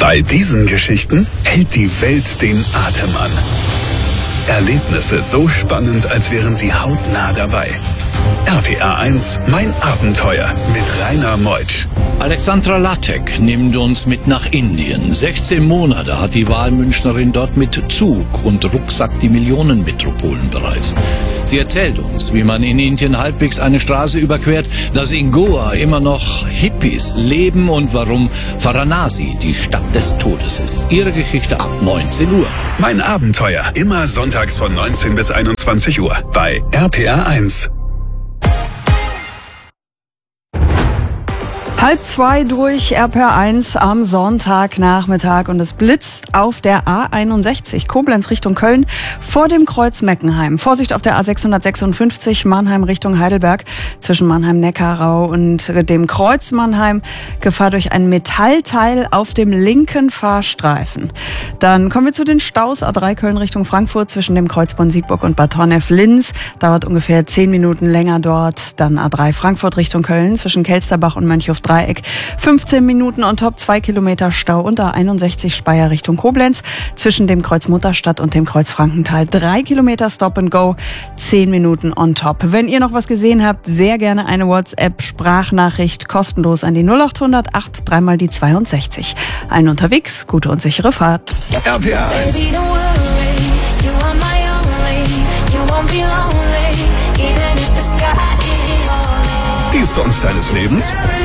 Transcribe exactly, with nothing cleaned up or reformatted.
Bei diesen Geschichten hält die Welt den Atem an. Erlebnisse so spannend, als wären sie hautnah dabei. R P R eins, mein Abenteuer mit Rainer Meutsch. Alexandra Lattek nimmt uns mit nach Indien. sechzehn Monate hat die Wahlmünchnerin dort mit Zug und Rucksack die Millionenmetropolen bereist. Sie erzählt uns, wie man in Indien halbwegs eine Straße überquert, dass in Goa immer noch Hippies leben und warum Varanasi die Stadt des Todes ist. Ihre Geschichte ab neunzehn Uhr. Mein Abenteuer, immer sonntags von neunzehn bis einundzwanzig Uhr bei R P R eins. Halb zwei durch R P R eins am Sonntagnachmittag und es blitzt auf der A einundsechzig Koblenz Richtung Köln vor dem Kreuz Meckenheim. Vorsicht auf der A sechshundertsechsundfünfzig Mannheim Richtung Heidelberg zwischen Mannheim-Neckarau und dem Kreuz Mannheim. Gefahr durch ein Metallteil auf dem linken Fahrstreifen. Dann kommen wir zu den Staus. A drei Köln Richtung Frankfurt zwischen dem Kreuz Bonn-Siegburg und Bad Honnef-Linz. Dauert ungefähr zehn Minuten länger dort. Dann A drei Frankfurt Richtung Köln zwischen Kelsterbach und Mönchhof-Dreieck. fünfzehn Minuten on top, zwei Kilometer Stau und A einundsechzig Speyer Richtung Koblenz zwischen dem Kreuz Mutterstadt und dem Kreuz Frankenthal. drei Kilometer Stop and Go, zehn Minuten on top. Wenn ihr noch was gesehen habt, sehr gerne eine WhatsApp-Sprachnachricht kostenlos an die null acht hundert acht dreimal die zweiundsechzig. Allen unterwegs, gute und sichere Fahrt. R P R eins. Die Songs deines Lebens?